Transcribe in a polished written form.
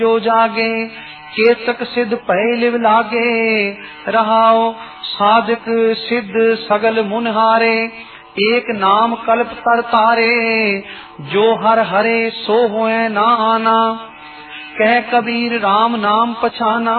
जो जागे, केतक सिद्ध पहलिव लागे, रहाओ साधक सिद्ध सगल मुनहारे, एक नाम कल्प तर तारे, जो हर हरे सो होए ना आना, कह कबीर राम नाम पछाना।